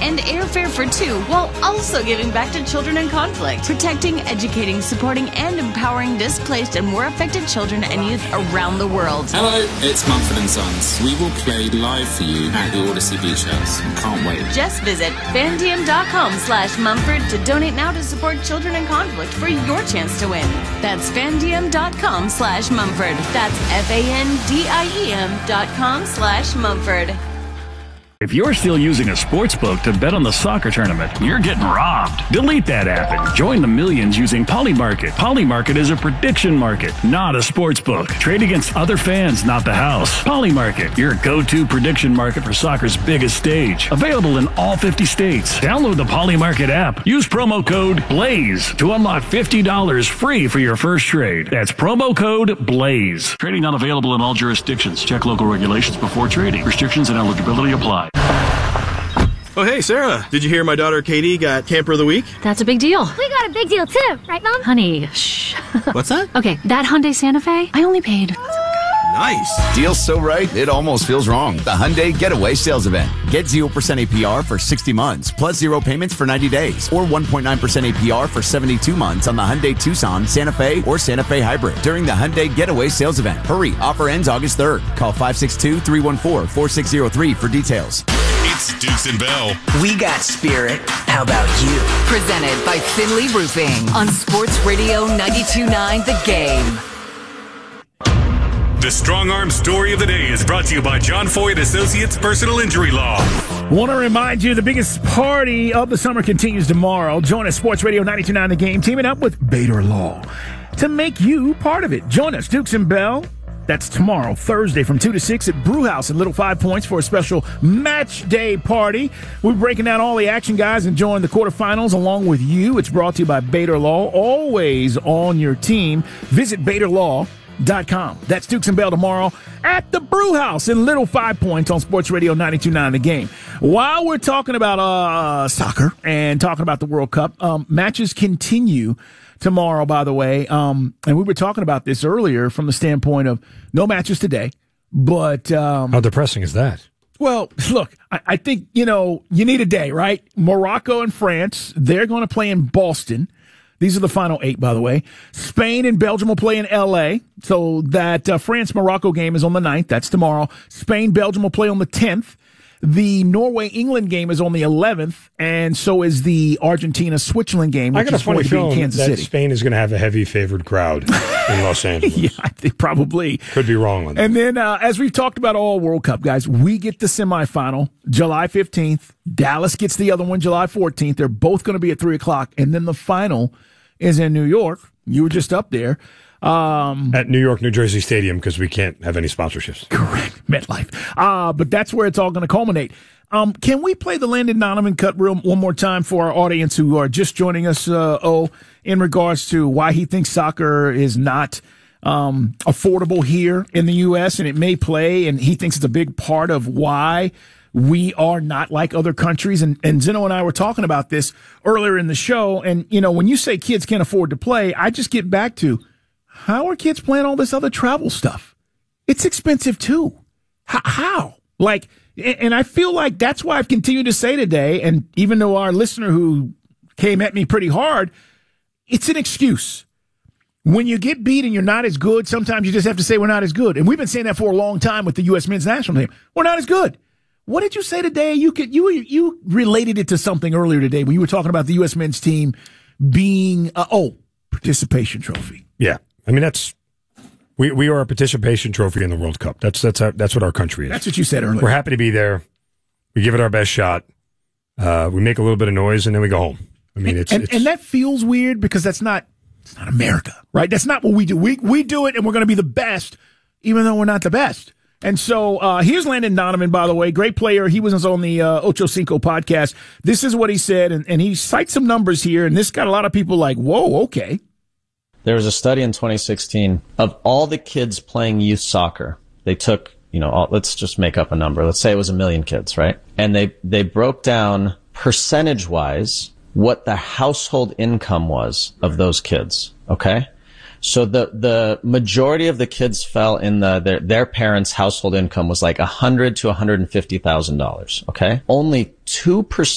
and airfare for 2 while also giving back to children in conflict, protecting, educating, supporting, and empowering displaced and war affected children and youth around the world. Hello, it's Mumford & Sons. We will play live for you at the Odyssey Beach House. Can't wait. Just visit fandiem.com/Mumford to donate now to support children in conflict for your chance to win. That's fandiem.com/Mumford. That's FANDIEM.com/Mumford. If you're still using a sportsbook to bet on the soccer tournament, you're getting robbed. Delete that app and join the millions using Polymarket. Polymarket is a prediction market, not a sportsbook. Trade against other fans, not the house. Polymarket, your go-to prediction market for soccer's biggest stage. Available in all 50 states. Download the Polymarket app. Use promo code BLAZE to unlock $50 free for your first trade. That's promo code BLAZE. Trading not available in all jurisdictions. Check local regulations before trading. Restrictions and eligibility apply. Oh, hey, Sarah. Did you hear my daughter Katie got Camper of the Week? That's a big deal. We got a big deal, too. Right, Mom? Honey, shh. What's that? Okay, that Hyundai Santa Fe, I only paid... Nice. Deal's so right, it almost feels wrong. The Hyundai Getaway Sales Event. Get 0% APR for 60 months, plus 0 payments for 90 days, or 1.9% APR for 72 months on the Hyundai Tucson, Santa Fe, or Santa Fe Hybrid during the Hyundai Getaway Sales Event. Hurry, offer ends August 3rd. Call 562-314-4603 for details. It's Dukes and Bell. We got spirit. How about you? Presented by Finley Roofing on Sports Radio 92.9 The Game. The Strong Arm Story of the Day is brought to you by John Foy and Associates Personal Injury Law. Want to remind you the biggest party of the summer continues tomorrow. Join us, Sports Radio 92.9 The Game, teaming up with Bader Law to make you part of it. Join us, Dukes and Bell. That's tomorrow, Thursday, from 2 to 6 at Brew House in Little 5 Points for a special match day party. We're breaking down all the action, guys, enjoying the quarterfinals along with you. It's brought to you by Bader Law, always on your team. Visit BaderLaw.com. That's Dukes and Bell tomorrow at the Brew House in Little 5 Points on Sports Radio 92.9 The Game. While we're talking about soccer and talking about the World Cup, matches continue tomorrow, by the way. And we were talking about this earlier from the standpoint of no matches today. But how depressing is that? Well, look, I think, you need a day, right? Morocco and France, they're going to play in Boston. These are the final 8, by the way. Spain and Belgium will play in L.A. So that France-Morocco game is on the 9th. That's tomorrow. Spain-Belgium will play on the 10th. The Norway-England game is on the 11th, and so is the Argentina-Switzerland game, which is going to be in Kansas City. Spain is going to have a heavy favored crowd in Los Angeles. Yeah, I think probably. Could be wrong on that. And then, as we've talked about all World Cup, guys, we get the semifinal July 15th. Dallas gets the other one July 14th. They're both going to be at 3 o'clock. And then the final is in New York. You were just up there. At New York, New Jersey Stadium, because we can't have any sponsorships. Correct. MetLife. But that's where it's all going to culminate. Can we play the Landon Donovan cut one more time for our audience who are just joining us, in regards to why he thinks soccer is not affordable here in the U.S. and it may play, and he thinks it's a big part of why we are not like other countries. And Zeno and I were talking about this earlier in the show. And, when you say kids can't afford to play, I just get back to, how are kids playing all this other travel stuff? It's expensive too. How? And I feel like that's why I've continued to say today, and even though our listener who came at me pretty hard, it's an excuse. When you get beat and you're not as good, sometimes you just have to say we're not as good. And we've been saying that for a long time with the U.S. men's national team. We're not as good. What did you say today? You related it to something earlier today when you were talking about the U.S. men's team being, participation trophy. Yeah. I mean, we are a participation trophy in the World Cup. That's what our country is. That's what you said earlier. We're happy to be there. We give it our best shot. We make a little bit of noise and then we go home. I mean, and that feels weird because it's not America, right? That's not what we do. We do it and we're going to be the best, even though we're not the best. And so here's Landon Donovan, by the way, great player. He was on the Ocho Cinco podcast. This is what he said, and he cites some numbers here, and this got a lot of people like, whoa, okay. There was a study in 2016 of all the kids playing youth soccer. They took, let's just make up a number. Let's say it was 1 million kids, right? And they broke down percentage-wise what the household income was of those kids, okay? So the majority of the kids fell in their parents' household income was like $100,000 to $150,000. Okay, only 2%